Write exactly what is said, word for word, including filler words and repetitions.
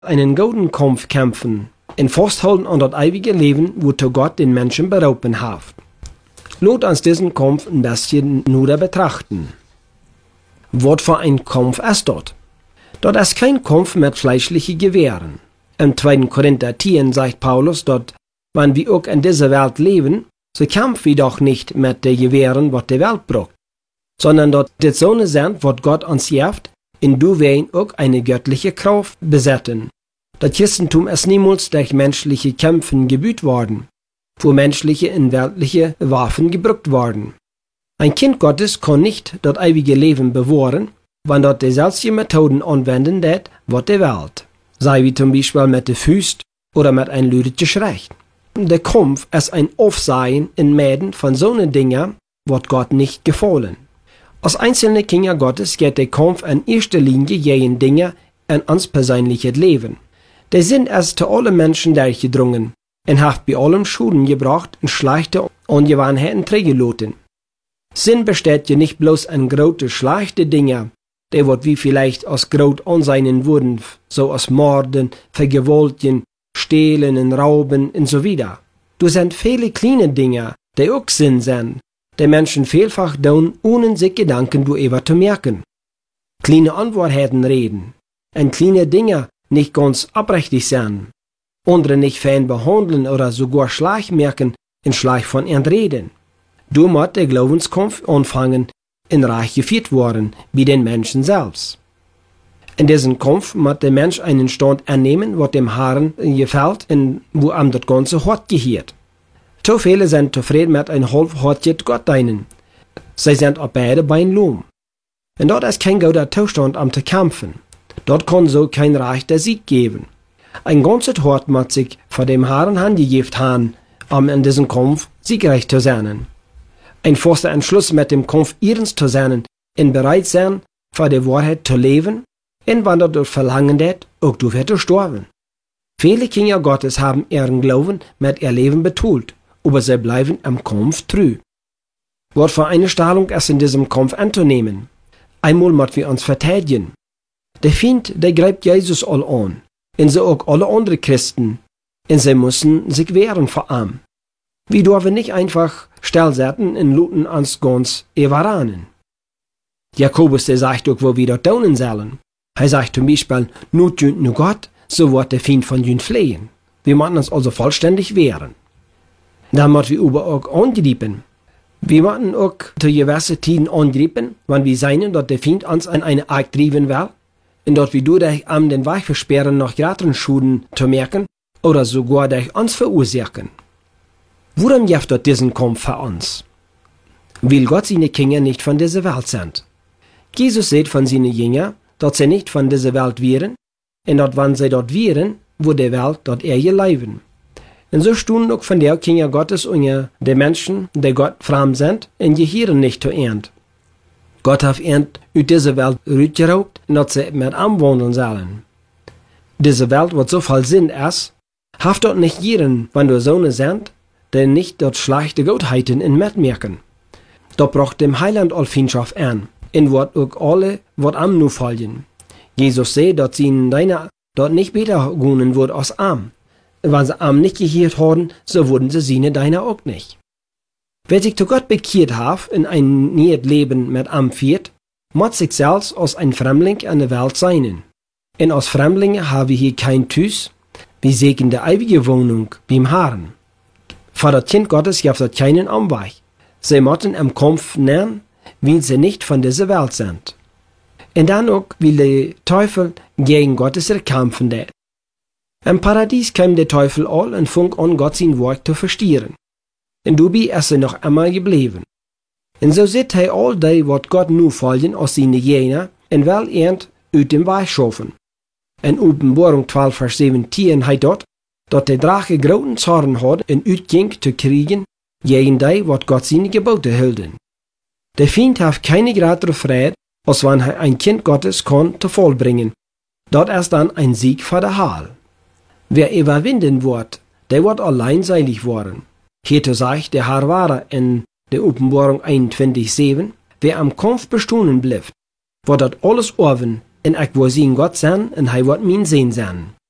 einen guten Kampf kämpfen, in festhalten an das ewige Leben, wozu Gott den Menschen berufen hat. Lasst uns diesen Kampf ein bisschen nur betrachten. Was für ein Kampf ist dort? Dort ist kein Kampf mit fleischlichen Gewehren. Im zweiten Korinther zehn sagt Paulus dort, wenn wir auch in dieser Welt leben, so kämpfen wir doch nicht mit den Gewehren, was die Welt braucht, sondern dort die Sonne sind, was Gott uns gibt, in du wir auch eine göttliche Kraft besetzen. Das Christentum ist niemals durch menschliche Kämpfen gebüht worden, wo menschliche und weltliche Waffen gebraucht worden. Ein Kind Gottes kann nicht das ewige Leben bewahren, wenn dort dieselben Methoden anwenden wird, was die Welt. Sei wie zum Beispiel mit den Füßen oder mit einem lauten Geschrei. Der Kampf ist ein Aufsehen in Mäden von so einen Dingen, was Gott nicht gefallen. Als einzelne Kinder Gottes geht der Kampf in erster Linie gegen Dinge in uns persönliches Leben. Der Sinn ist zu allen Menschen durchgedrungen und hat bei allem Schulden gebracht und schlechte Ungewohnheiten trägelassen. Sinn besteht ja nicht bloß in große, schlechte Dinge, die wird wie vielleicht aus groß ansehen würden, so als Morden, Vergewaltigen, Stehlen und Rauben und so weiter. Du sind viele kleine Dinge, die auch Sinn sind, die Menschen vielfach tun, ohne sich Gedanken darüber zu merken. Kleine Antworten reden, und kleine Dinge nicht ganz abrichtig sein, andere nicht fein behandeln oder sogar Schleich merken in Schleich von ihnen reden. Du muss der Glaubenskampf anfangen, in Reich geführt worden, wie den Menschen selbst. In diesem Kampf muss der Mensch einen Stand annehmen, was dem Herrn gefällt und wo ihm das Ganze hart gehört. Zu viele sind zufrieden mit einem halbhartigen Gott dienen. Sie sind auf beide Beine lohm. Und dort ist kein guter Zustand, um zu kämpfen. Dort kann so kein Reich der Sieg geben. Ein ganzes Hort muss sich vor dem Herrn handgegeben haben, um in diesem Kampf siegreich zu sein. Ein fester Entschluss mit dem Kampf ernst zu sein und bereit sein, für die Wahrheit zu leben, und wenn dort verlangen wird, auch du wirst sterben. Viele Kinder Gottes haben ihren Glauben mit ihr Leben betont, aber sie bleiben im Kampf treu. Was für eine Stellung ist in diesem Kampf anzunehmen? Einmal müssen wir uns verteidigen. Der Feind, der greift Jesus all an, und so auch alle anderen Christen, und sie müssen sich wehren vor ihm. Wir dürfen nicht einfach stillsetzen und luten uns ganz überrannen. Jakobus, der sagt auch, wo wir dort tun sollen. Er sagt zum Beispiel, nur tünt nur Gott, so wird der Feind von jün flehen. Wir müssen uns also vollständig wehren. Dann müssen wir aber auch angreifen. Wir müssen auch zu gewissen Tiden angreifen, wenn wir sehen, dass der Feind uns an eine Eid treiben will, und dass wir durch am den Weg versperren noch größeren Schuden zu merken, oder sogar durch uns verursachen. Worum gibt dort diesen Kampf für uns? Weil Gott seine Kinder nicht von dieser Welt sind. Jesus sagt von seinen Jüngern, dass sie nicht von dieser Welt wären, und dass wenn sie dort wären, wo die Welt dort eher leben. Und so stehen auch von der Kinder Gottes und der Menschen, die Gott fremd sind, und gehören nicht zu Ernt. Gott hat Ernt aus dieser Welt rausgeraubt, dass sie mit ihm wohnen sollen. Diese Welt, was so voll Sinn ist, hat dort nicht jeden, wenn du Sohne sind, die nicht dort schlechte Gottheiten in mitmerken. Dort braucht dem Heiland all Feindschaft an, und wird auch alle, was am nu folgen. Jesus sagt, dass sie deiner dort nicht besser gehen wird als am. Wenn sie am nicht gehört haben, so wurden sie seine deiner auch nicht. Wer sich zu Gott bekehrt hat, in ein neues Leben mit am führt, muss sich selbst als ein Fremdling an der Welt sein. Und als Fremdlinge haben wir hier kein Tüß, wir sägen die ewige Wohnung beim Herrn. Für das Kind Gottes gibt es keinen Umweg. Sie müssen im Kampf nähren, weil sie nicht von dieser Welt sind. Und dann auch, weil der Teufel gegen Gottes kämpfen wird. Im Paradies kam der Teufel all und fing an, Gott sein Wort zu verstehen. Und dabei ist er noch einmal geblieben. Und so sieht er all die, was Gott nu folgen, aus seine Jena, und will ernt aus dem Weg schaffen. In Offenbarung zwölf, Vers siebzehn heißt dort, dass der Drache großen Zorn hat und utging zu kriegen gegen die, was Gott seine Gebote hielten. Der Feind hat keine größere Freude, als wenn er ein Kind Gottes kann zu vollbringen. Dort ist dann ein Sieg für der Heil. Wer überwinden wird, der wird allein seilig worden. Hier sagt der Herr wahre in der Offenbarung einundzwanzig, sieben, wer am Kampf bestehen bleibt, wird dort alles offen, und ich will sein Gott sein, und er wird mein Sehen sein.